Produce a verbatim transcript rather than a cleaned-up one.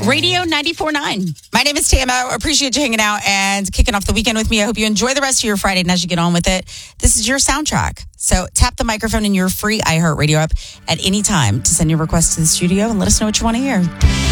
Radio ninety-four point nine. My name is Tama. Appreciate you hanging out and kicking off the weekend with me. I hope you enjoy the rest of your Friday and as you get on with it. This is your soundtrack. So tap the microphone in your free iHeartRadio app at any time to send your request to the studio and let us know what you want to hear.